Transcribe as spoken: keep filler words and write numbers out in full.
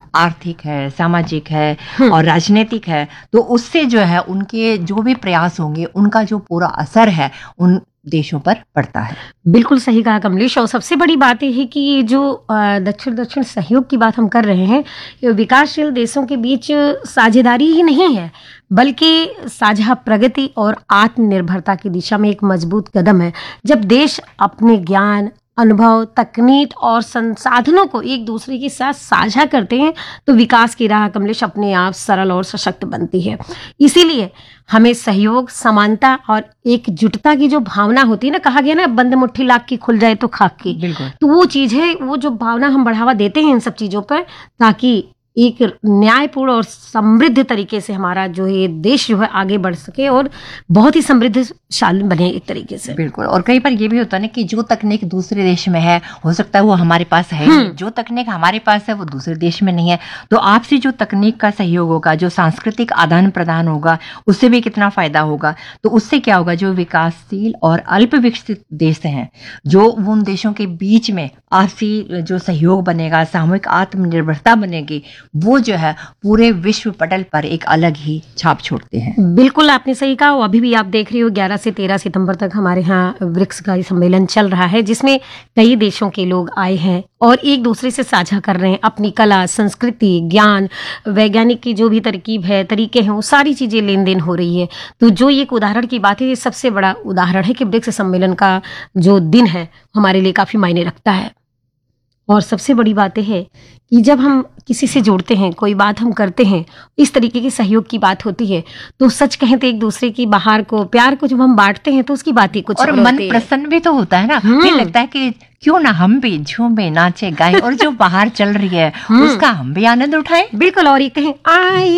आर्थिक है, सामाजिक है और राजनीतिक है, तो उससे जो है उनके जो भी प्रयास होंगे उनका जो पूरा असर है उन देशों पर पड़ता है। बिल्कुल सही कहा कमलेश। और सबसे बड़ी बात यह है कि ये जो दक्षिण दक्षिण सहयोग की बात हम कर रहे हैं, ये विकासशील देशों के बीच साझेदारी ही नहीं है, बल्कि साझा प्रगति और आत्मनिर्भरता की दिशा में एक मजबूत कदम है। जब देश अपने ज्ञान, अनुभव, तकनीक और संसाधनों को एक दूसरे के साथ साझा करते हैं तो विकास की राह कमलेश अपने आप सरल और सशक्त बनती है। इसीलिए हमें सहयोग, समानता और एकजुटता की जो भावना होती है ना, कहा गया ना, बंद मुट्ठी लाख की खुल जाए तो खाक की, तो वो चीज है, वो जो भावना हम बढ़ावा देते हैं इन सब चीजों पर, ताकि एक न्यायपूर्ण और समृद्ध तरीके से हमारा जो है देश जो है आगे बढ़ सके और बहुत ही समृद्धशाली बने एक तरीके से। बिल्कुल। और कई बार ये भी होता है ना कि जो तकनीक दूसरे देश में है हो सकता है वो हमारे पास है नहीं, जो तकनीक हमारे पास है वो दूसरे देश में नहीं है, तो आपसे जो तकनीक का सहयोग होगा, जो सांस्कृतिक आदान प्रदान होगा, उससे भी कितना फायदा होगा। तो उससे क्या होगा, जो विकासशील और अल्प विकसित देश हैं, जो उन देशों के बीच में आपसी जो सहयोग बनेगा, सामूहिक आत्मनिर्भरता बनेगी, वो जो है पूरे विश्व पटल पर एक अलग ही छाप छोड़ते हैं। बिल्कुल आपने सही कहा। अभी भी आप देख रही हो ग्यारह से तेरह सितंबर तक हमारे यहाँ ब्रिक्स का सम्मेलन चल रहा है, जिसमें कई देशों के लोग आए हैं और एक दूसरे से साझा कर रहे हैं अपनी कला, संस्कृति, ज्ञान, वैज्ञानिक की जो भी तरकीब है, तरीके हैं, वो सारी चीजें लेन देन हो रही है। तो जो एक उदाहरण की बात है, ये सबसे बड़ा उदाहरण है कि ब्रिक्स सम्मेलन का जो दिन है हमारे लिए काफी मायने रखता है। और सबसे बड़ी बात यह है कि जब हम किसी से जुड़ते हैं, कोई बात हम करते हैं, इस तरीके के सहयोग की बात होती है, तो सच कहें तो एक दूसरे की बाहर को, प्यार को जब हम बांटते हैं तो उसकी बात ही कुछ और मन प्रसन्न भी तो होता है ना। फिर लगता है कि क्यों ना हम भी झूमे, नाचे, गाएं और जो बाहर चल रही है उसका हम भी आनंद उठाएं। बिल्कुल। और ये कहें आई